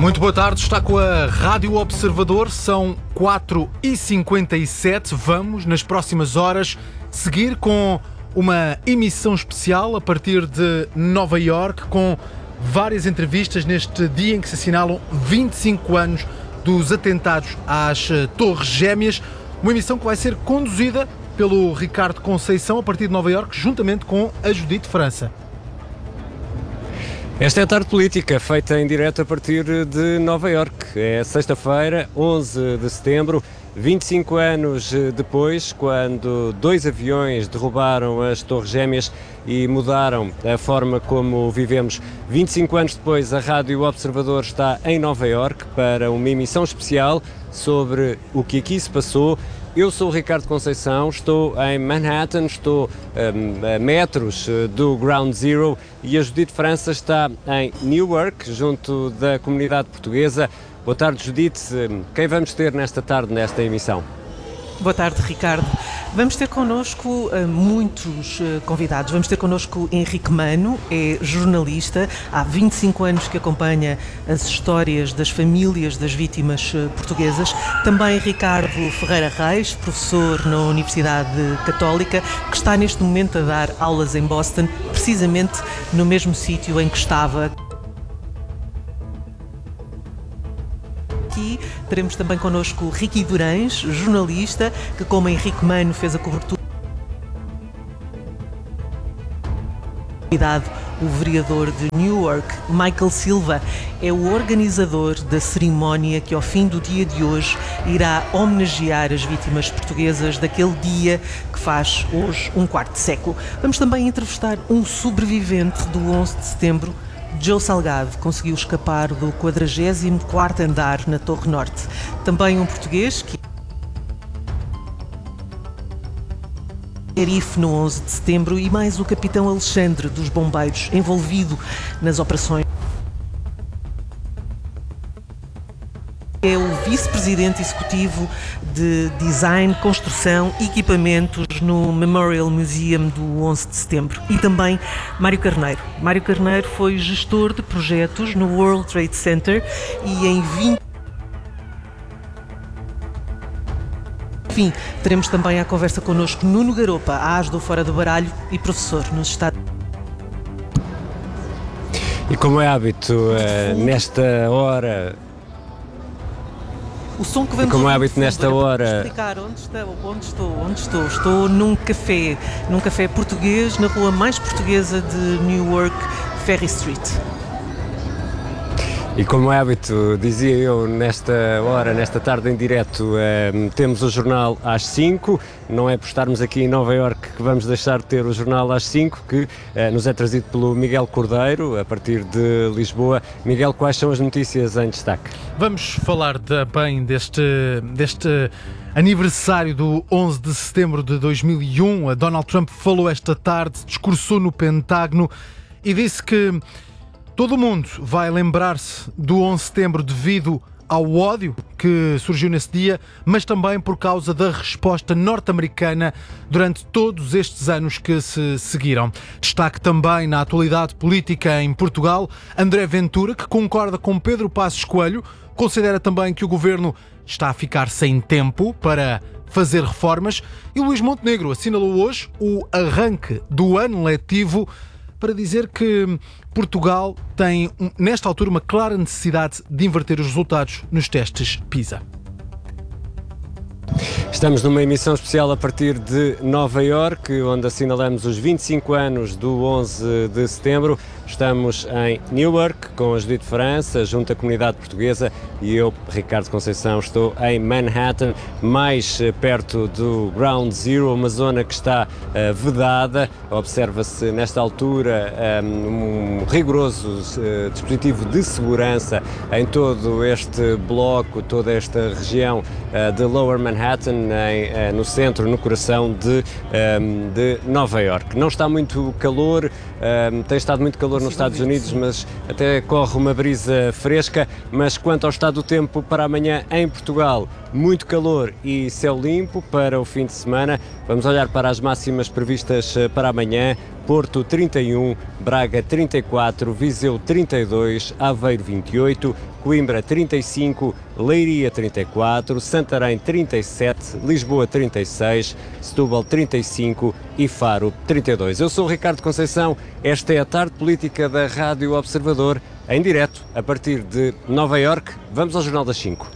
Muito boa tarde, está com a Rádio Observador, são 4h57. Vamos, nas próximas horas, seguir com uma emissão especial a partir de Nova Iorque, com várias entrevistas neste dia em que se assinalam 25 anos dos atentados às Torres Gêmeas. Uma emissão que vai ser conduzida pelo Ricardo Conceição a partir de Nova Iorque, juntamente com a Judite França. Esta é a tarde política, feita em direto a partir de Nova Iorque. É sexta-feira, 11 de setembro, 25 anos depois, quando dois aviões derrubaram as Torres Gêmeas e mudaram a forma como vivemos. 25 anos depois, a Rádio Observador está em Nova Iorque para uma emissão especial sobre o que aqui se passou. Eu sou o Ricardo Conceição, estou em Manhattan, estou a metros do Ground Zero, e a Judite França está em Newark, junto da comunidade portuguesa. Boa tarde, Judite. Quem vamos ter nesta tarde, nesta emissão? Boa tarde, Ricardo. Vamos ter connosco muitos convidados. Vamos ter connosco Henrique Mano, é jornalista, há 25 anos que acompanha as histórias das famílias das vítimas portuguesas. Também Ricardo Ferreira Reis, professor na Universidade Católica, que está neste momento a dar aulas em Boston, precisamente no mesmo sítio em que estava. Aqui teremos também connosco Ricky Durães, jornalista, que como Henrique Mano fez a cobertura. O vereador de Newark, Michael Silva, é o organizador da cerimónia que ao fim do dia de hoje irá homenagear as vítimas portuguesas daquele dia que faz hoje um quarto de século. Vamos também entrevistar um sobrevivente do 11 de setembro. Joe Salgado conseguiu escapar do 44º andar na Torre Norte. Também um português que Erife no 11 de setembro e mais o capitão Alexandre dos Bombeiros, envolvido nas operações. É o vice-presidente executivo de Design, Construção e Equipamentos no Memorial Museum do 11 de setembro. E também Mário Carneiro. Mário Carneiro foi gestor de projetos no World Trade Center e em 20... Enfim, teremos também à conversa connosco Nuno Garopa, AS do Fora do Baralho e professor nos Estados Unidos. E como é hábito, nesta hora... O som que vamos como é hábito nesta hora... explicar onde estou. Estou num café português, na rua mais portuguesa de Newark, Ferry Street. E como é hábito, dizia eu, nesta hora, nesta tarde em direto, temos o jornal às 5, não é por estarmos aqui em Nova Iorque que vamos deixar de ter o jornal às 5, que nos é trazido pelo Miguel Cordeiro, a partir de Lisboa. Miguel, quais são as notícias em destaque? Vamos falar também deste aniversário do 11 de setembro de 2001. A Donald Trump falou esta tarde, discursou no Pentágono e disse que todo o mundo vai lembrar-se do 11 de setembro devido ao ódio que surgiu nesse dia, mas também por causa da resposta norte-americana durante todos estes anos que se seguiram. Destaque também na atualidade política em Portugal, André Ventura, que concorda com Pedro Passos Coelho, considera também que o governo está a ficar sem tempo para fazer reformas, e Luís Montenegro assinalou hoje o arranque do ano letivo para dizer que Portugal tem, nesta altura, uma clara necessidade de inverter os resultados nos testes PISA. Estamos numa emissão especial a partir de Nova Iorque, onde assinalamos os 25 anos do 11 de setembro. Estamos em Newark, com a Judite França, junto à comunidade portuguesa, e eu, Ricardo Conceição, estou em Manhattan, mais perto do Ground Zero, uma zona que está vedada. Observa-se nesta altura um rigoroso dispositivo de segurança em todo este bloco, toda esta região de Lower Manhattan, no centro, no coração de Nova Iorque. Não está muito calor, tem estado muito calor nos Estados Unidos, mas até corre uma brisa fresca. Mas quanto ao estado do tempo para amanhã em Portugal, muito calor e céu limpo para o fim de semana. Vamos olhar para as máximas previstas para amanhã. Porto 31, Braga 34, Viseu 32, Aveiro 28, Coimbra 35, Leiria 34, Santarém 37, Lisboa 36, Setúbal 35 e Faro 32. Eu sou o Ricardo Conceição, esta é a Tarde Política da Rádio Observador, em direto a partir de Nova Iorque. Vamos ao Jornal das 5.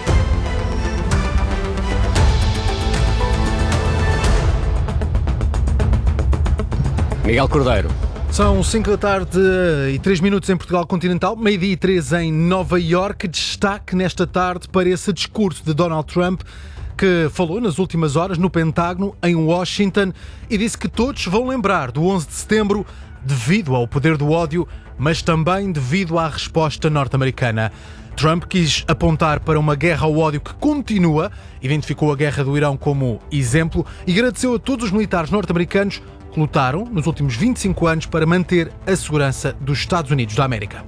Miguel Cordeiro. São 5 da tarde e 3 minutos em Portugal continental, meio-dia e 3 em Nova Iorque. Destaque nesta tarde para esse discurso de Donald Trump, que falou nas últimas horas no Pentágono, em Washington, e disse que todos vão lembrar do 11 de setembro devido ao poder do ódio, mas também devido à resposta norte-americana. Trump quis apontar para uma guerra ao ódio que continua, identificou a guerra do Irão como exemplo e agradeceu a todos os militares norte-americanos que lutaram nos últimos 25 anos para manter a segurança dos Estados Unidos da América.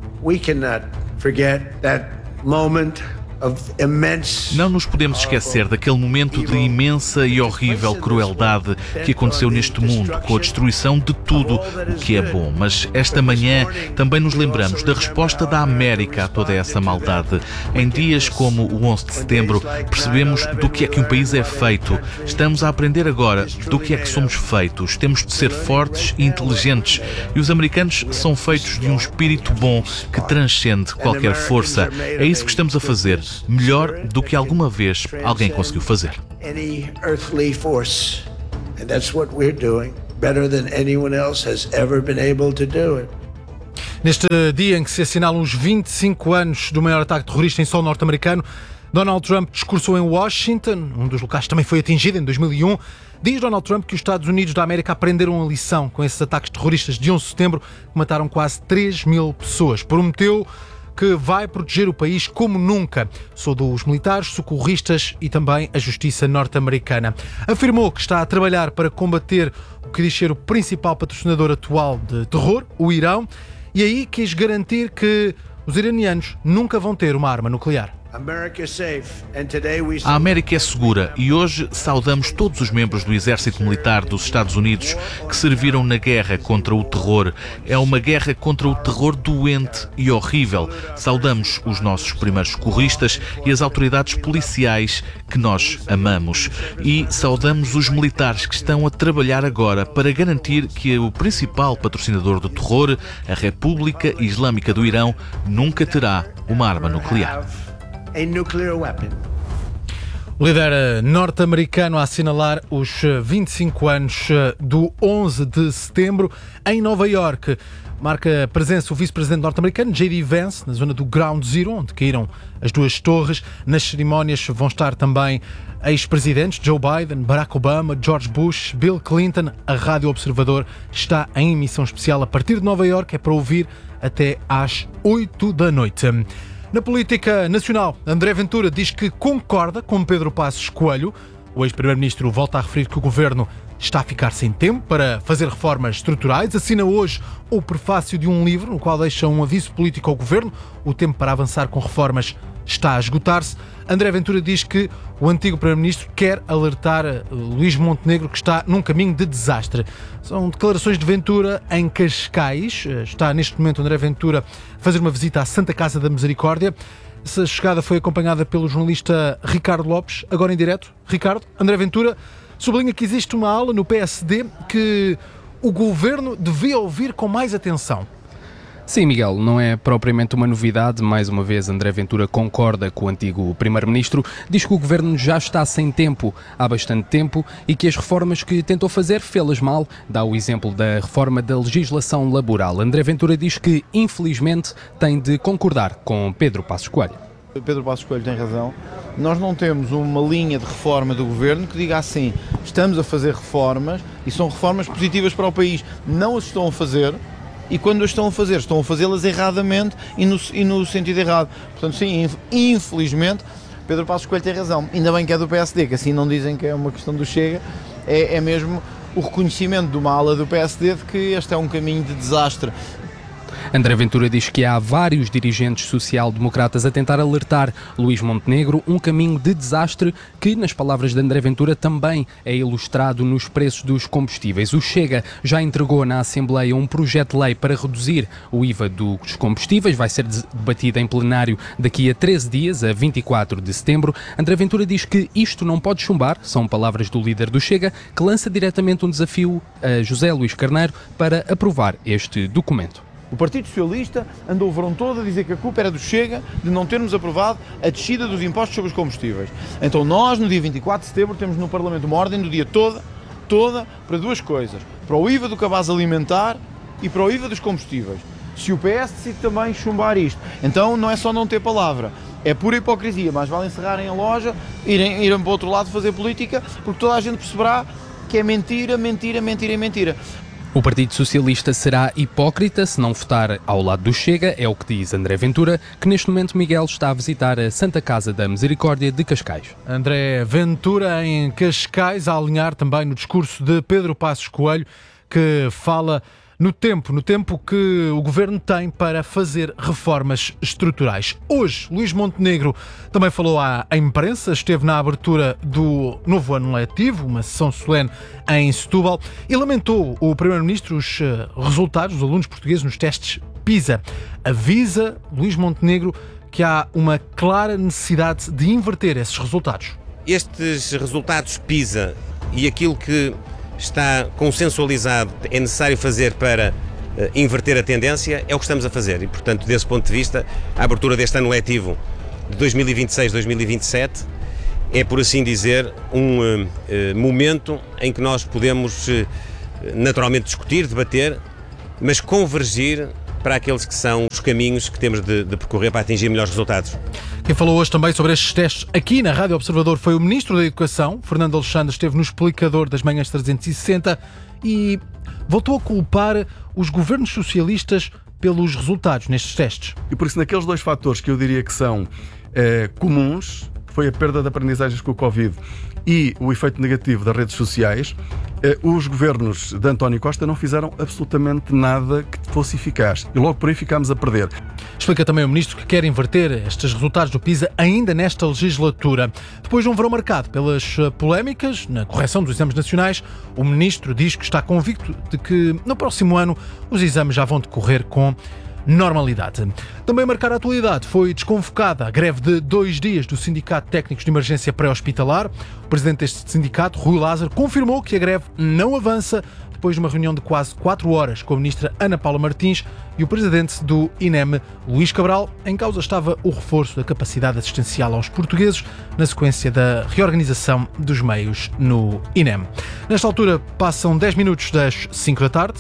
Não nos podemos esquecer daquele momento de imensa e horrível crueldade que aconteceu neste mundo, com a destruição de tudo o que é bom. Mas esta manhã também nos lembramos da resposta da América a toda essa maldade. Em dias como o 11 de setembro, percebemos do que é que um país é feito. Estamos a aprender agora do que é que somos feitos. Temos de ser fortes e inteligentes. E os americanos são feitos de um espírito bom que transcende qualquer força. É isso que estamos a fazer. Melhor do que alguma vez alguém conseguiu fazer. Neste dia em que se assinalam os 25 anos do maior ataque terrorista em solo norte-americano, Donald Trump discursou em Washington, um dos locais que também foi atingido em 2001. Diz Donald Trump que os Estados Unidos da América aprenderam a lição com esses ataques terroristas de 11 de setembro, que mataram quase 3 mil pessoas. Prometeu que vai proteger o país como nunca. Sou dos militares, socorristas e também a justiça norte-americana. Afirmou que está a trabalhar para combater o que diz ser o principal patrocinador atual de terror, o Irão, e aí quis garantir que os iranianos nunca vão ter uma arma nuclear. A América é segura e hoje saudamos todos os membros do Exército Militar dos Estados Unidos que serviram na guerra contra o terror. É uma guerra contra o terror doente e horrível. Saudamos os nossos primeiros socorristas e as autoridades policiais que nós amamos. E saudamos os militares que estão a trabalhar agora para garantir que o principal patrocinador do terror, a República Islâmica do Irão, nunca terá uma arma nuclear. O líder norte-americano a assinalar os 25 anos do 11 de setembro em Nova Iorque. Marca presença o vice-presidente norte-americano J.D. Vance, na zona do Ground Zero, onde caíram as duas torres. Nas cerimónias vão estar também ex-presidentes Joe Biden, Barack Obama, George Bush, Bill Clinton. A Rádio Observador está em emissão especial a partir de Nova Iorque, é para ouvir até às 8 da noite. Na política nacional, André Ventura diz que concorda com Pedro Passos Coelho. O ex-primeiro-ministro volta a referir que o governo está a ficar sem tempo para fazer reformas estruturais. Assina hoje o prefácio de um livro no qual deixa um aviso político ao governo. O tempo para avançar com reformas está a esgotar-se. André Ventura diz que o antigo primeiro-ministro quer alertar Luís Montenegro que está num caminho de desastre. São declarações de Ventura em Cascais. Está neste momento André Ventura a fazer uma visita à Santa Casa da Misericórdia. Essa chegada foi acompanhada pelo jornalista Ricardo Lopes, agora em direto. Ricardo, André Ventura sublinha que existe uma ala no PSD que o governo devia ouvir com mais atenção. Sim, Miguel, não é propriamente uma novidade. Mais uma vez, André Ventura concorda com o antigo primeiro-ministro, diz que o governo já está sem tempo há bastante tempo e que as reformas que tentou fazer fê-las mal. Dá o exemplo da reforma da legislação laboral. André Ventura diz que, infelizmente, tem de concordar com Pedro Passos Coelho. Pedro Passos Coelho tem razão. Nós não temos uma linha de reforma do governo que diga assim, estamos a fazer reformas e são reformas positivas para o país. Não as estão a fazer. E quando as estão a fazer, estão a fazê-las erradamente e no sentido errado. Portanto, sim, infelizmente, Pedro Passos Coelho tem razão. Ainda bem que é do PSD, que assim não dizem que é uma questão do Chega. É mesmo o reconhecimento de uma ala do PSD de que este é um caminho de desastre. André Ventura diz que há vários dirigentes social-democratas a tentar alertar Luís Montenegro, um caminho de desastre que, nas palavras de André Ventura, também é ilustrado nos preços dos combustíveis. O Chega já entregou na Assembleia um projeto de lei para reduzir o IVA dos combustíveis, vai ser debatido em plenário daqui a 13 dias, a 24 de setembro. André Ventura diz que isto não pode chumbar, são palavras do líder do Chega, que lança diretamente um desafio a José Luís Carneiro para aprovar este documento. O Partido Socialista andou o verão todo a dizer que a culpa era do Chega de não termos aprovado a descida dos impostos sobre os combustíveis. Então nós, no dia 24 de setembro, temos no Parlamento uma ordem do dia toda para duas coisas. Para o IVA do cabaz alimentar e para o IVA dos combustíveis. Se o PS decide também chumbar isto, então não é só não ter palavra, é pura hipocrisia. Mais vale encerrarem a loja, irem para o outro lado fazer política, porque toda a gente perceberá que é mentira, mentira, mentira e mentira. O Partido Socialista será hipócrita se não votar ao lado do Chega, é o que diz André Ventura, que neste momento Miguel está a visitar a Santa Casa da Misericórdia de Cascais. André Ventura em Cascais, a alinhar também no discurso de Pedro Passos Coelho, que fala no tempo que o Governo tem para fazer reformas estruturais. Hoje, Luís Montenegro também falou à imprensa, esteve na abertura do novo ano letivo, uma sessão solene em Setúbal, e lamentou o Primeiro-Ministro os resultados dos alunos portugueses nos testes PISA. Avisa Luís Montenegro que há uma clara necessidade de inverter esses resultados. Estes resultados PISA e aquilo que está consensualizado, é necessário fazer para inverter a tendência, é o que estamos a fazer. E, portanto, desse ponto de vista, a abertura deste ano letivo de 2026-2027 é, por assim dizer, um momento em que nós podemos naturalmente discutir, debater, mas convergir para aqueles que são os caminhos que temos de percorrer para atingir melhores resultados. Quem falou hoje também sobre estes testes aqui na Rádio Observador foi o Ministro da Educação, Fernando Alexandre, esteve no explicador das manhãs 360 e voltou a culpar os governos socialistas pelos resultados nestes testes. E por isso, naqueles dois fatores que eu diria que são comuns, foi a perda de aprendizagens com o Covid e o efeito negativo das redes sociais, os governos de António Costa não fizeram absolutamente nada que fosse eficaz. E logo por aí ficámos a perder. Explica também o Ministro que quer inverter estes resultados do PISA ainda nesta legislatura. Depois de um verão marcado pelas polémicas na correção dos exames nacionais, o Ministro diz que está convicto de que no próximo ano os exames já vão decorrer com normalidade. Também a marcar a atualidade foi desconvocada a greve de 2 dias do Sindicato de Técnicos de Emergência Pré-Hospitalar. O presidente deste sindicato, Rui Lázaro, confirmou que a greve não avança depois de uma reunião de quase 4 horas com a ministra Ana Paula Martins e o presidente do INEM, Luís Cabral. Em causa estava o reforço da capacidade assistencial aos portugueses na sequência da reorganização dos meios no INEM. Nesta altura passam 10 minutos das 5 da tarde.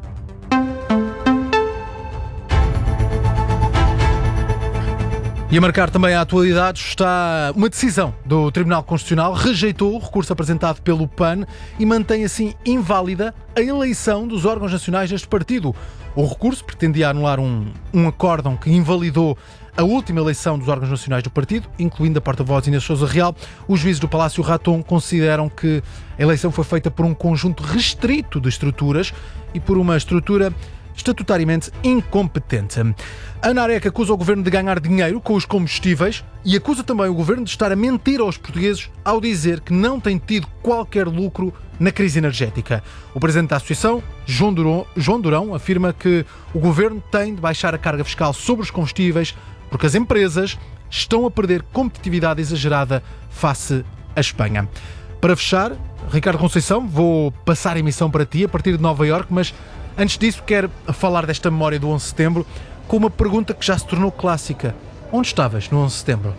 E a marcar também a atualidade está uma decisão do Tribunal Constitucional, rejeitou o recurso apresentado pelo PAN e mantém assim inválida a eleição dos órgãos nacionais deste partido. O recurso pretendia anular um acórdão que invalidou a última eleição dos órgãos nacionais do partido, incluindo a porta-voz Inês Sousa Real. Os juízes do Palácio Raton consideram que a eleição foi feita por um conjunto restrito de estruturas e por uma estrutura estatutariamente incompetente. Ana Areca acusa o Governo de ganhar dinheiro com os combustíveis e acusa também o Governo de estar a mentir aos portugueses ao dizer que não tem tido qualquer lucro na crise energética. O Presidente da Associação, João Durão, afirma que o Governo tem de baixar a carga fiscal sobre os combustíveis porque as empresas estão a perder competitividade exagerada face à Espanha. Para fechar, Ricardo Conceição, vou passar a emissão para ti a partir de Nova Iorque, mas antes disso quero falar desta memória do 11 de setembro com uma pergunta que já se tornou clássica. Onde estavas no 11 de setembro?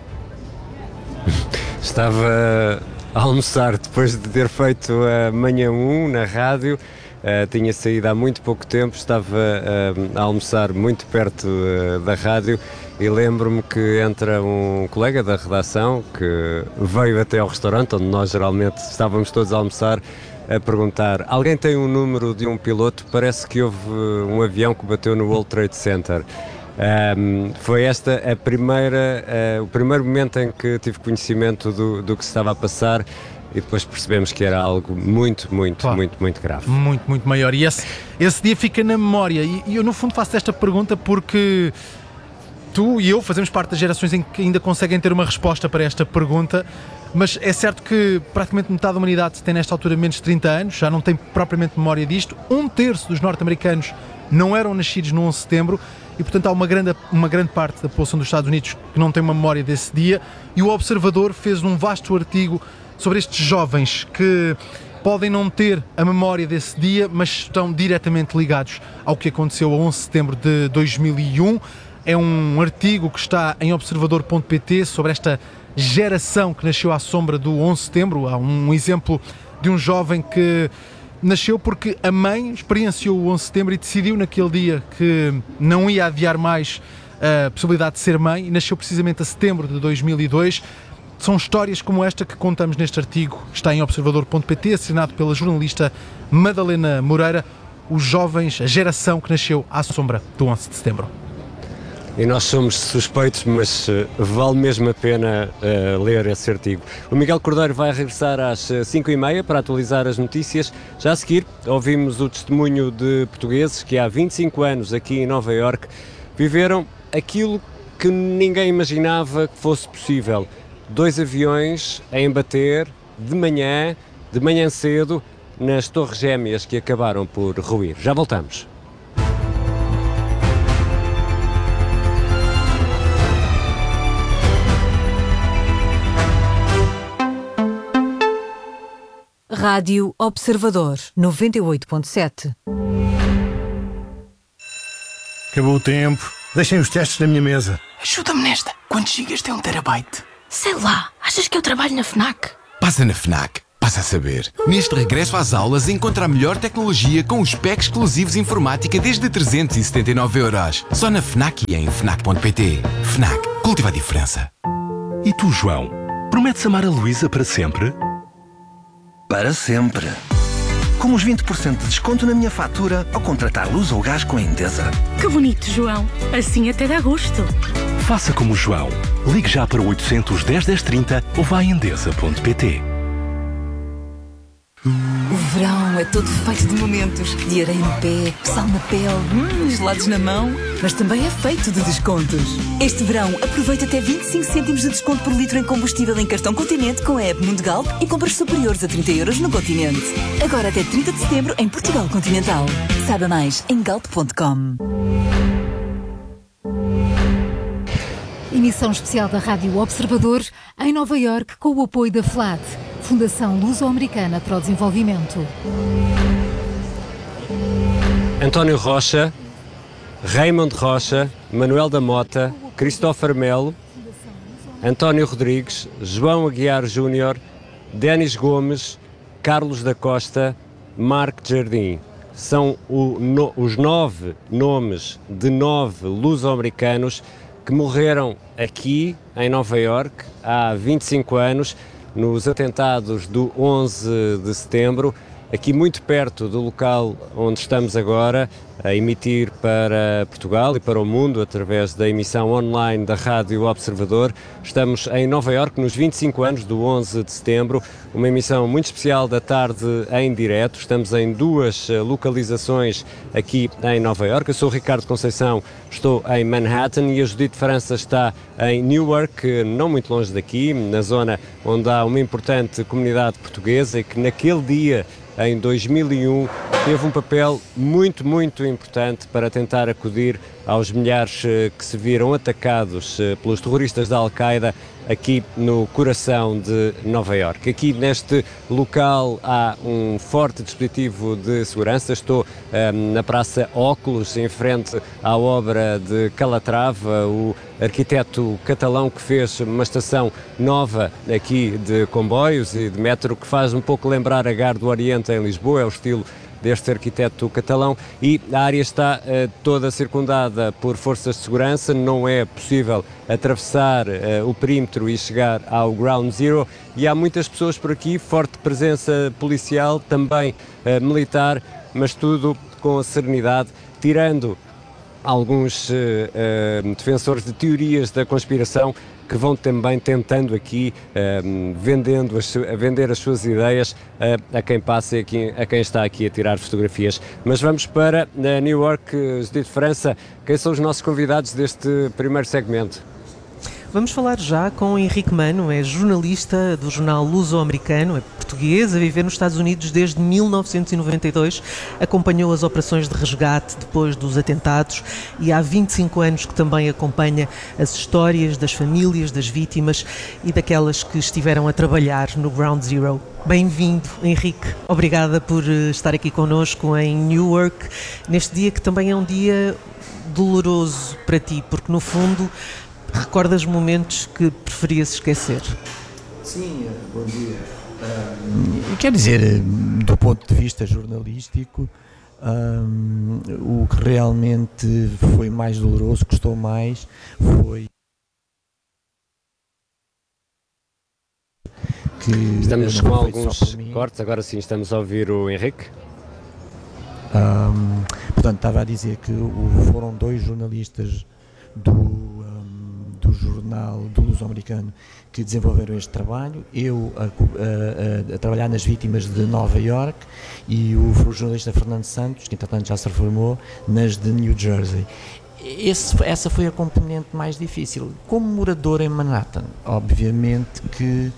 Estava a almoçar depois de ter feito a Manhã 1 na rádio. Tinha saído há muito pouco tempo, estava a almoçar muito perto da rádio e lembro-me que entra um colega da redação que veio até ao restaurante onde nós geralmente estávamos todos a almoçar, a perguntar: alguém tem um número de um piloto? Parece que houve um avião que bateu no World Trade Center. Foi esta o primeiro momento em que tive conhecimento do que se estava a passar e depois percebemos que era algo muito grave. Muito maior. E esse dia fica na memória. E eu, no fundo, faço esta pergunta porque tu e eu fazemos parte das gerações em que ainda conseguem ter uma resposta para esta pergunta, mas é certo que praticamente metade da humanidade tem nesta altura menos de 30 anos, já não tem propriamente memória disto. 1/3 dos norte-americanos não eram nascidos no 11 de setembro e, portanto, há uma grande parte da população dos Estados Unidos que não tem uma memória desse dia, e o Observador fez um vasto artigo sobre estes jovens que podem não ter a memória desse dia, mas estão diretamente ligados ao que aconteceu a 11 de setembro de 2001. É um artigo que está em observador.pt sobre esta geração que nasceu à sombra do 11 de setembro. Há um exemplo de um jovem que nasceu porque a mãe experienciou o 11 de setembro e decidiu naquele dia que não ia adiar mais a possibilidade de ser mãe, e nasceu precisamente a setembro de 2002. São histórias como esta que contamos neste artigo, está em observador.pt, assinado pela jornalista Madalena Moreira, os jovens, a geração que nasceu à sombra do 11 de setembro. E nós somos suspeitos, mas vale mesmo a pena ler esse artigo. O Miguel Cordeiro vai regressar às 5h30 para atualizar as notícias. Já a seguir, ouvimos o testemunho de portugueses que há 25 anos aqui em Nova Iorque viveram aquilo que ninguém imaginava que fosse possível. 2 aviões a embater de manhã cedo, nas Torres Gêmeas que acabaram por ruir. Já voltamos. Rádio Observador 98.7. Acabou o tempo. Deixem os testes na minha mesa. Ajuda-me nesta. Quantos gigas tem 1 terabyte? Sei lá. Achas que eu trabalho na FNAC? Passa na FNAC. Passa a saber. Neste regresso às aulas, encontra a melhor tecnologia com os packs exclusivos informática desde 379€. Só na FNAC e em FNAC.pt. FNAC. Cultiva a diferença. E tu, João? Prometes amar a Luísa para sempre? Para sempre. Com os 20% de desconto na minha fatura ao contratar luz ou gás com a Endesa. Que bonito, João. Assim até dá gosto. Faça como o João. Ligue já para o 810 1030 ou vá a endesa.pt. O verão é todo feito de momentos. De areia no pé, sal na pele, gelados na mão. Mas também é feito de descontos. Este verão, aproveita até 25 cêntimos de desconto por litro em combustível em cartão Continente com a app Mundo Galp e compras superiores a 30€ no Continente. Agora até 30 de setembro em Portugal Continental. Saiba mais em galp.com. Emissão especial da Rádio Observador em Nova Iorque com o apoio da FLAD, Fundação Luso-Americana para o Desenvolvimento. António Rocha, Raymond Rocha, Manuel da Mota, Christopher Melo, António Rodrigues, João Aguiar Júnior, Denis Gomes, Carlos da Costa, Mark Jardim. São os 9 nomes de 9 luso-americanos que morreram aqui em Nova Iorque há 25 anos, nos atentados do 11 de setembro, aqui muito perto do local onde estamos agora, a emitir para Portugal e para o mundo através da emissão online da Rádio Observador. Estamos em Nova Iorque nos 25 anos do 11 de setembro, uma emissão muito especial da tarde em direto. Estamos em 2 localizações aqui em Nova Iorque. Eu sou o Ricardo Conceição, estou em Manhattan, e a Judite França está em Newark, não muito longe daqui, na zona onde há uma importante comunidade portuguesa e que naquele dia, em 2001, teve um papel muito importante para tentar acudir aos milhares que se viram atacados pelos terroristas da Al-Qaeda aqui no coração de Nova Iorque. Aqui neste local há um forte dispositivo de segurança. Estou na Praça Óculos, em frente à obra de Calatrava, o arquiteto catalão que fez uma estação nova aqui de comboios e de metro que faz um pouco lembrar a Gare do Oriente em Lisboa, é o estilo deste arquiteto catalão, e a área está toda circundada por forças de segurança. Não é possível atravessar o perímetro e chegar ao Ground Zero, e há muitas pessoas por aqui, forte presença policial, também militar, mas tudo com serenidade, tirando alguns defensores de teorias da conspiração que vão também tentando aqui vender as suas ideias a quem passa e a quem está aqui a tirar fotografias. Mas vamos para New York, Judite França. Quem são os nossos convidados deste primeiro segmento? Vamos falar já com Henrique Mano, é jornalista do jornal Luso-Americano, é português, a viver nos Estados Unidos desde 1992, acompanhou as operações de resgate depois dos atentados e há 25 anos que também acompanha as histórias das famílias, das vítimas e daquelas que estiveram a trabalhar no Ground Zero. Bem-vindo, Henrique. Obrigada por estar aqui connosco em Newark, neste dia que também é um dia doloroso para ti, porque no fundo recordas momentos que preferias esquecer? Sim, bom dia. Quer dizer, do ponto de vista jornalístico, o que realmente foi mais doloroso, custou mais, foi que... Estamos com alguns cortes, agora sim estamos a ouvir o Henrique. Portanto, estava a dizer que foram 2 jornalistas do jornal do Luso-Americano que desenvolveram este trabalho, eu a trabalhar nas vítimas de Nova York e o jornalista Fernando Santos, que entretanto já se reformou, nas de New Jersey. Essa foi a componente mais difícil. Como morador em Manhattan, obviamente que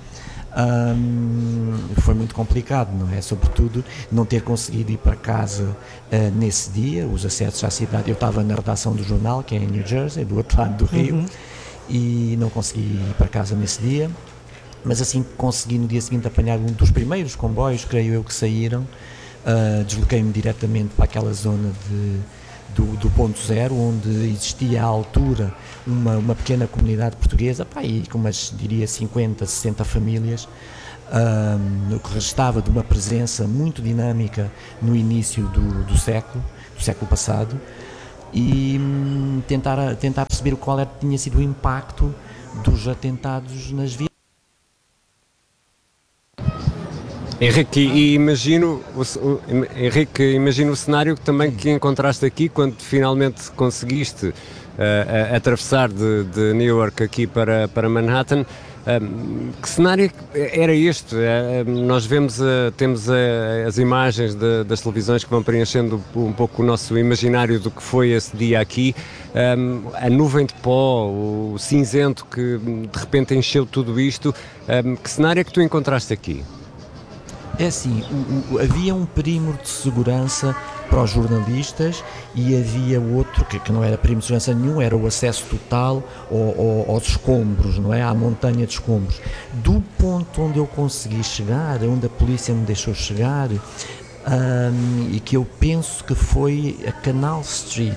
foi muito complicado, não é? Sobretudo não ter conseguido ir para casa nesse dia, os acessos à cidade. Eu estava na redação do jornal, que é em New Jersey, do outro lado do Rio, e não consegui ir para casa nesse dia, mas assim consegui no dia seguinte apanhar um dos primeiros comboios, creio eu, que saíram. Desloquei-me diretamente para aquela zona do ponto zero, onde existia à altura uma pequena comunidade portuguesa, e com umas, diria, 50, 60 famílias, que restava de uma presença muito dinâmica no início do século passado, e tentar perceber qual tinha sido o impacto dos atentados nas vidas. Henrique, imagino o cenário também que encontraste aqui quando finalmente conseguiste atravessar de Newark aqui para Manhattan. Que cenário era este? Nós temos as imagens das televisões que vão preenchendo um pouco o nosso imaginário do que foi esse dia aqui, a nuvem de pó, o cinzento que de repente encheu tudo isto. Que cenário é que tu encontraste aqui? É assim, havia um perímetro de segurança para os jornalistas e havia outro que não era perímetro de segurança nenhum, era o acesso total aos escombros, não é? À montanha de escombros. Do ponto onde eu consegui chegar, onde a polícia me deixou chegar, e que eu penso que foi a Canal Street,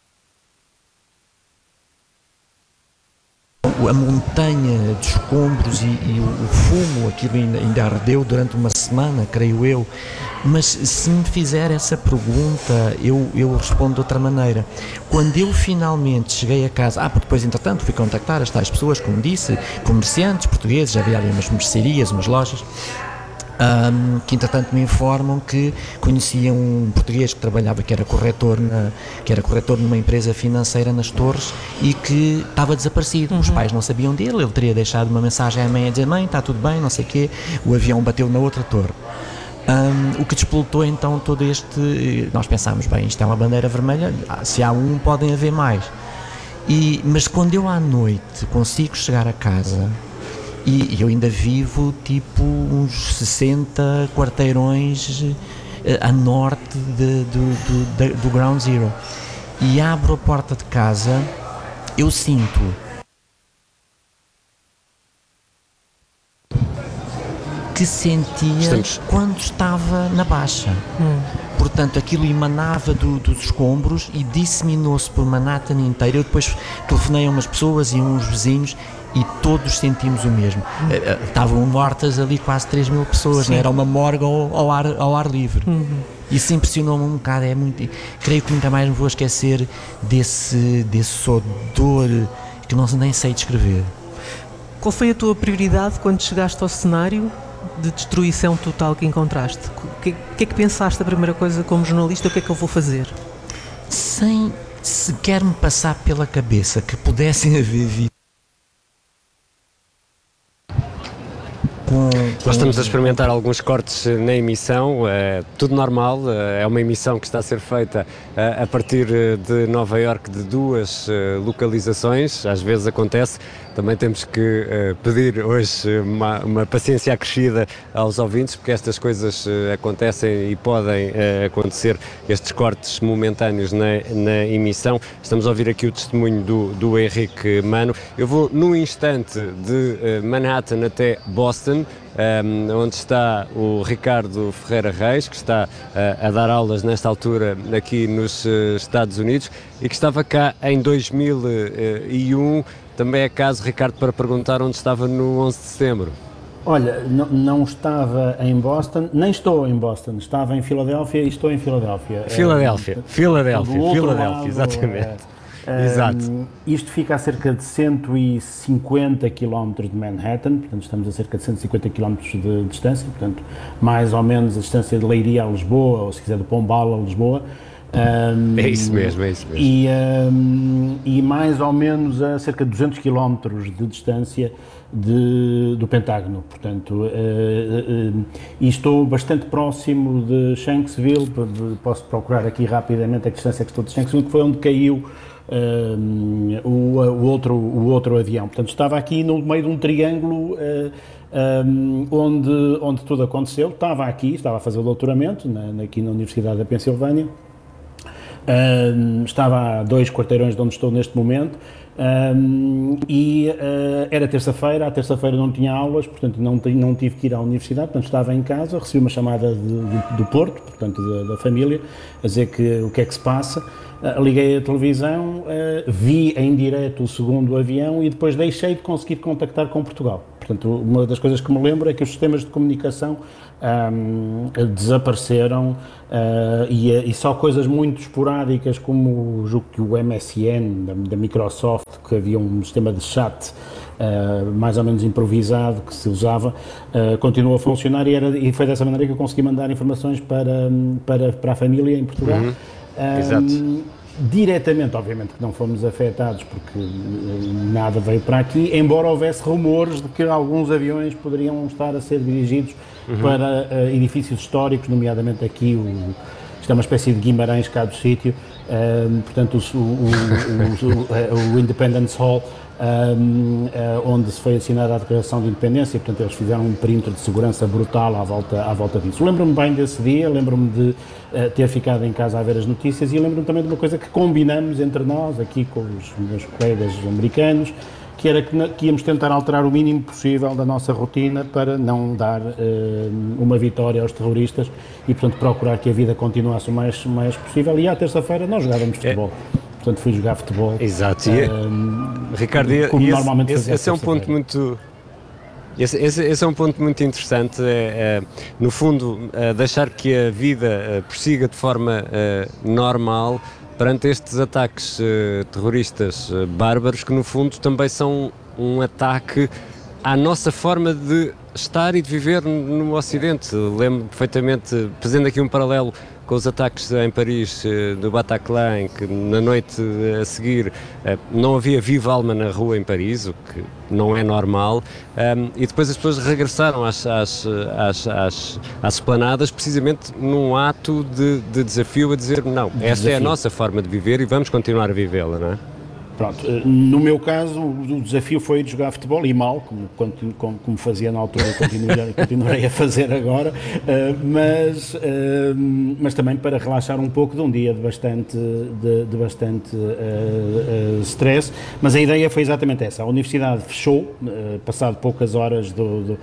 a montanha de escombros e o fumo, aquilo ainda ardeu durante uma semana, creio eu. Mas se me fizer essa pergunta, eu respondo de outra maneira. Quando eu finalmente cheguei a casa, porque depois entretanto fui contactar as tais pessoas, como disse, comerciantes portugueses, já havia ali umas mercearias, umas lojas, que entretanto me informam que conheciam um português que trabalhava, que era corretor numa empresa financeira nas Torres e que estava desaparecido. Os pais não sabiam dele, ele teria deixado uma mensagem à mãe a dizer: mãe, está tudo bem, não sei o quê. O avião bateu na outra torre. O que despoltou então todo este... Nós pensámos, bem, isto é uma bandeira vermelha, se há um podem haver mais. Mas quando eu à noite consigo chegar a casa, e eu ainda vivo tipo uns 60 quarteirões a norte do Ground Zero, e abro a porta de casa, eu sinto que sentia quando estava na Baixa. Portanto, aquilo emanava dos escombros e disseminou-se por Manhattan inteira. Eu depois telefonei a umas pessoas e a uns vizinhos e todos sentimos o mesmo. Estavam mortas ali quase 3 mil pessoas, era uma morgue ao ar livre. Isso impressionou-me um bocado. Creio que nunca mais me vou esquecer desse odor que nem sei descrever. Qual foi a tua prioridade quando chegaste ao cenário de destruição total que encontraste? O que é que pensaste a primeira coisa como jornalista? O que é que eu vou fazer? Sem sequer me passar pela cabeça que pudessem haver vídeos. Nós estamos a experimentar alguns cortes na emissão, tudo normal, é uma emissão que está a ser feita a partir de Nova Iorque, de 2 localizações, às vezes acontece. Também temos que pedir hoje uma paciência acrescida aos ouvintes, porque estas coisas acontecem e podem acontecer, estes cortes momentâneos na emissão. Estamos a ouvir aqui o testemunho do Henrique Mano. Eu vou num instante de Manhattan até Boston, onde está o Ricardo Ferreira Reis, que está a dar aulas nesta altura aqui nos Estados Unidos e que estava cá em 2001. Também é caso, Ricardo, para perguntar onde estava no 11 de setembro. Olha, não estava em Boston, nem estou em Boston, estava em Filadélfia e estou em Filadélfia. Filadélfia, exatamente. Exato. Isto fica a cerca de 150 km de Manhattan, portanto estamos a cerca de 150 km de distância, portanto mais ou menos a distância de Leiria a Lisboa, ou se quiser de Pombal a Lisboa. É isso mesmo. E mais ou menos a cerca de 200 km de distância do Pentágono, portanto, e estou bastante próximo de Shanksville. Posso procurar aqui rapidamente a distância que estou de Shanksville, que foi onde caiu o outro avião. Portanto, estava aqui no meio de um triângulo onde tudo aconteceu. Estava a fazer o doutoramento aqui na Universidade da Pensilvânia. Estava a 2 quarteirões de onde estou neste momento, e era terça-feira. À terça-feira não tinha aulas, portanto não tive que ir à universidade, portanto estava em casa, recebi uma chamada do Porto, portanto da família, a dizer o que é que se passa. Liguei a televisão, vi em direto o segundo avião e depois deixei de conseguir contactar com Portugal. Portanto, uma das coisas que me lembro é que os sistemas de comunicação desapareceram, e só coisas muito esporádicas, como julgo que o MSN da Microsoft, que havia um sistema de chat mais ou menos improvisado que se usava, continuou a funcionar, e foi dessa maneira que eu consegui mandar informações para a família em Portugal. Exato. Diretamente, obviamente que não fomos afetados porque nada veio para aqui, embora houvesse rumores de que alguns aviões poderiam estar a ser dirigidos para edifícios históricos, nomeadamente aqui isto é uma espécie de Guimarães cá do sítio, portanto o Independence Hall, onde se foi assinada a Declaração de Independência. Portanto eles fizeram um perímetro de segurança brutal à volta disso. Lembro-me bem desse dia, lembro-me de ter ficado em casa a ver as notícias, e lembro-me também de uma coisa que combinamos entre nós, aqui com os meus colegas americanos, que era que íamos tentar alterar o mínimo possível da nossa rotina para não dar uma vitória aos terroristas e, portanto, procurar que a vida continuasse o mais possível. E à terça-feira nós jogávamos futebol. Portanto, fui jogar futebol. Exato. Ricardo, normalmente esse é um ponto muito... Esse é um ponto muito interessante, no fundo, deixar que a vida prossiga de forma normal perante estes ataques terroristas bárbaros, que no fundo também são um ataque à nossa forma de estar e de viver no Ocidente. Lembro perfeitamente, fazendo aqui um paralelo com os ataques em Paris do Bataclan, em que na noite a seguir não havia viva alma na rua em Paris, o que não é normal, e depois as pessoas regressaram às esplanadas precisamente num ato de desafio, a dizer não, esta é a nossa forma de viver e vamos continuar a vivê-la, não é? Pronto, no meu caso o desafio foi de jogar futebol, e mal, como fazia na altura, continuarei a fazer agora, mas também para relaxar um pouco de um dia de bastante stress. Mas a ideia foi exatamente essa. A universidade fechou, passado poucas horas do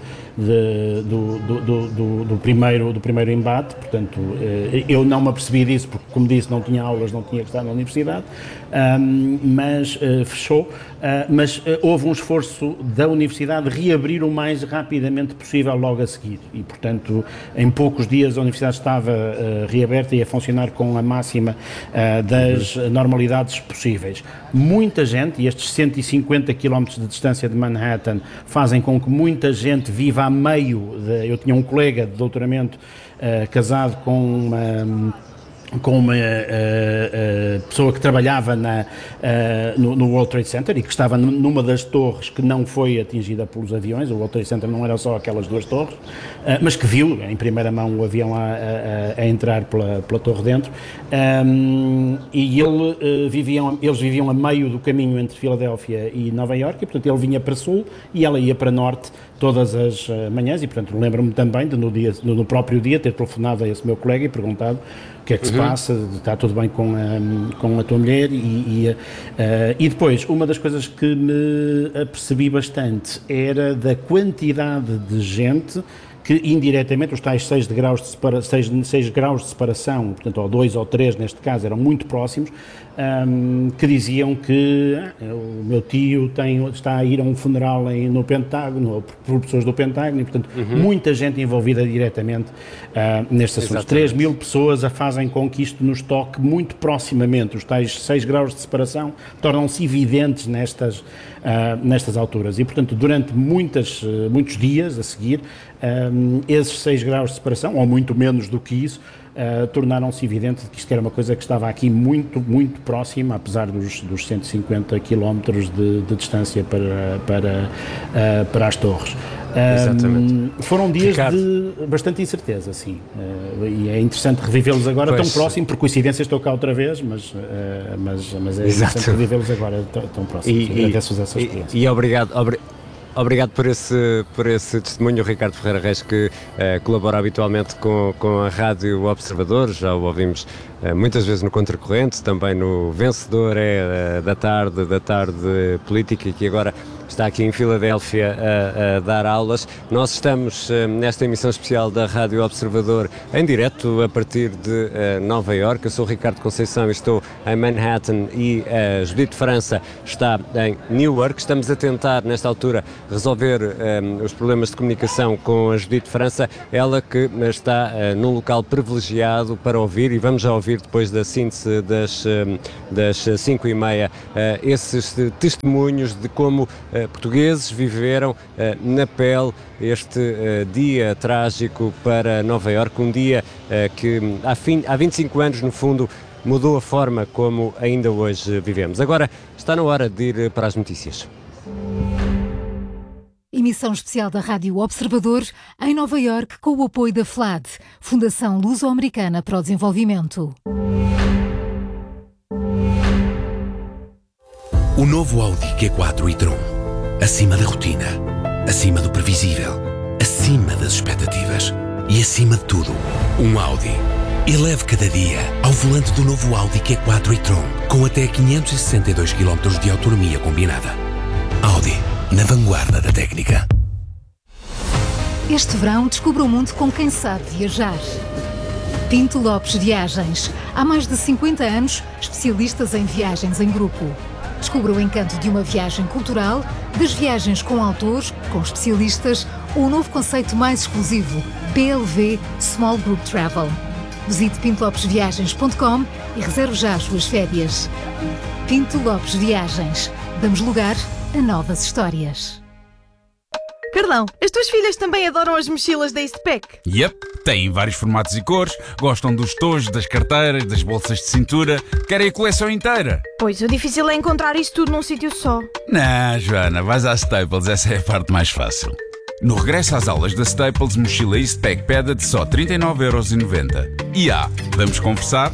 primeiro embate, portanto eu não me apercebi disso porque, como disse, não tinha aulas, não tinha que estar na universidade, mas fechou, mas houve um esforço da universidade de reabrir o mais rapidamente possível logo a seguir, e portanto em poucos dias a universidade estava reaberta e a funcionar com a máxima das normalidades possíveis. Muita gente, e estes 150 km de distância de Manhattan fazem com que muita gente viva a meio eu tinha um colega de doutoramento casado com uma pessoa que trabalhava no World Trade Center e que estava numa das torres que não foi atingida pelos aviões. O World Trade Center não era só aquelas duas torres, mas que viu em primeira mão o avião a entrar pela torre dentro. E eles viviam a meio do caminho entre Filadélfia e Nova Iorque, e portanto ele vinha para sul e ela ia para norte todas as manhãs, e portanto lembro-me também de no próprio dia ter telefonado a esse meu colega e perguntado o que é que se passa, está tudo bem com a tua mulher, e depois uma das coisas que me apercebi bastante era da quantidade de gente que indiretamente os tais 6 graus de separação, portanto, ou 2 ou 3 neste caso, eram muito próximos, que diziam que o meu tio está a ir a um funeral no Pentágono, ou por pessoas do Pentágono, e portanto muita gente envolvida diretamente nestes assuntos. 3.000 pessoas fazem com que isto nos toque muito proximamente. Os tais 6 graus de separação tornam-se evidentes nestas alturas, e portanto durante muitos dias a seguir, esses 6 graus de separação, ou muito menos do que isso, tornaram-se evidente que isto era uma coisa que estava aqui muito, muito próxima, apesar dos 150 km de distância para as torres. Foram dias de bastante incerteza, sim, e é interessante revivê-los agora tão próximo, por coincidência estou cá outra vez, mas é interessante revivê-los agora tão próximos. Agradeço-vos essa experiência. E obrigado por esse testemunho, Ricardo Ferreira Reis, que colabora habitualmente com a Rádio Observador. Já o ouvimos muitas vezes no Contracorrente, também no Vencedor da tarde política, e que agora está aqui em Filadélfia a dar aulas. Nós estamos nesta emissão especial da Rádio Observador em direto a partir de Nova Iorque. Eu sou o Ricardo Conceição e estou em Manhattan, e a Judite França está em Newark. Estamos a tentar, nesta altura, resolver os problemas de comunicação com a Judite França, ela que está num local privilegiado para ouvir, e vamos já ouvir depois da síntese das 5h30 esses testemunhos de como portugueses viveram na pele este dia trágico para Nova Iorque, um dia que há 25 anos, no fundo, mudou a forma como ainda hoje vivemos. Agora está na hora de ir para as notícias. Emissão especial da Rádio Observador em Nova Iorque, com o apoio da FLAD, Fundação Luso-Americana para o Desenvolvimento. O novo Audi Q4 e-tron. Acima da rotina, acima do previsível, acima das expectativas e acima de tudo, um Audi. Eleve cada dia ao volante do novo Audi Q4 e-tron, com até 562 km de autonomia combinada. Audi, na vanguarda da técnica. Este verão descubra o mundo com quem sabe viajar. Pinto Lopes Viagens. Há mais de 50 anos, especialistas em viagens em grupo. Descubra o encanto de uma viagem cultural, das viagens com autores, com especialistas, ou o novo conceito mais exclusivo, PLV Small Group Travel. Visite pintolopesviagens.com e reserve já as suas férias. Pinto Lopes Viagens. Damos lugar a novas histórias. Carlão, as tuas filhas também adoram as mochilas da Eastpak? Yep, têm vários formatos e cores, gostam dos tojos, das carteiras, das bolsas de cintura, querem a coleção inteira. Pois, o difícil é encontrar isso tudo num sítio só. Não, Joana, vais à Staples, essa é a parte mais fácil. No regresso às aulas da Staples, mochila Eastpak Peda de só 39,90€. E vamos conversar?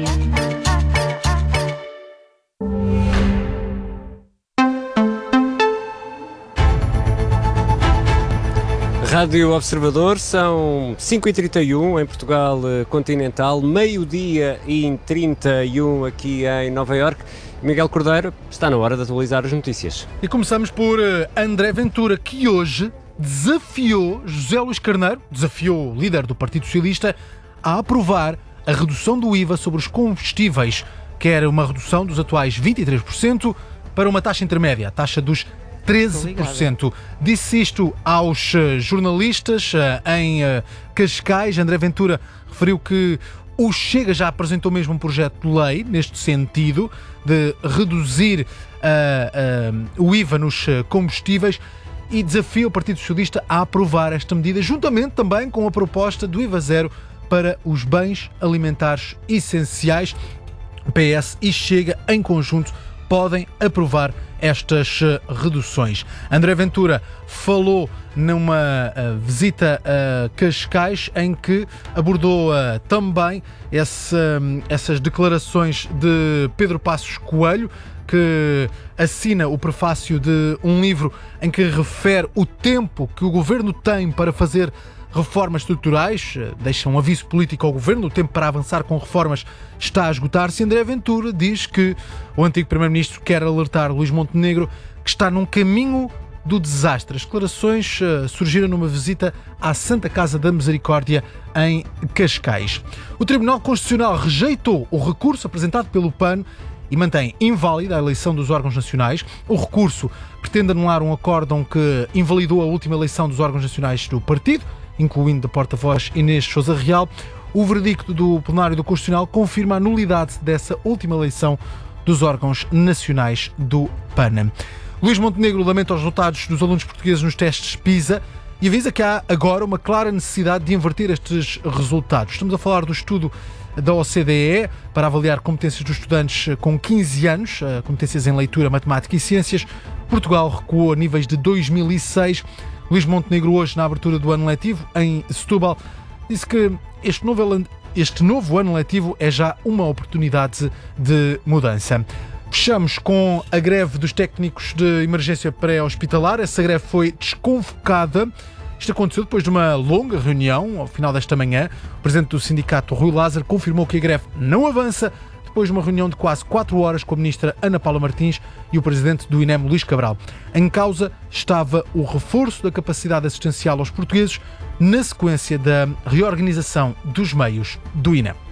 Rádio Observador, são 5h31 em Portugal continental, meio-dia e 31 aqui em Nova Iorque. Miguel Cordeiro, está na hora de atualizar as notícias. E começamos por André Ventura, que hoje desafiou José Luís Carneiro, desafiou o líder do Partido Socialista, a aprovar a redução do IVA sobre os combustíveis, que era uma redução dos atuais 23% para uma taxa intermédia, a taxa dos 13%. Disse isto aos jornalistas em Cascais. André Ventura referiu que o Chega já apresentou mesmo um projeto de lei neste sentido, de reduzir o IVA nos combustíveis, e desafia o Partido Socialista a aprovar esta medida, juntamente também com a proposta do IVA zero para os bens alimentares essenciais. PS e Chega, em conjunto, podem aprovar estas reduções. André Ventura falou numa visita a Cascais, em que abordou também essas declarações de Pedro Passos Coelho, que assina o prefácio de um livro em que refere o tempo que o governo tem para fazer reformas estruturais, deixa um aviso político ao governo, o tempo para avançar com reformas está a esgotar-se. André Ventura diz que o antigo primeiro-ministro quer alertar Luís Montenegro que está num caminho do desastre. As declarações surgiram numa visita à Santa Casa da Misericórdia em Cascais. O Tribunal Constitucional rejeitou o recurso apresentado pelo PAN e mantém inválida a eleição dos órgãos nacionais. O recurso pretende anular um acórdão que invalidou a última eleição dos órgãos nacionais do partido, incluindo da porta-voz Inês Sousa Real. O verdicto do plenário do Constitucional confirma a nulidade dessa última eleição dos órgãos nacionais do PAN. Luís Montenegro lamenta os resultados dos alunos portugueses nos testes PISA e avisa que há agora uma clara necessidade de inverter estes resultados. Estamos a falar do estudo da OCDE para avaliar competências dos estudantes com 15 anos, competências em leitura, matemática e ciências. Portugal recuou a níveis de 2006. Luís Montenegro, hoje, na abertura do ano letivo, em Setúbal, disse que este novo ano letivo é já uma oportunidade de mudança. Fechamos com a greve dos técnicos de emergência pré-hospitalar. Essa greve foi desconvocada. Isto aconteceu depois de uma longa reunião, ao final desta manhã. O presidente do sindicato, Rui Lázaro, confirmou que a greve não avança, depois de uma reunião de quase 4 horas com a ministra Ana Paula Martins e o presidente do INEM, Luís Cabral. Em causa estava o reforço da capacidade assistencial aos portugueses na sequência da reorganização dos meios do INEM.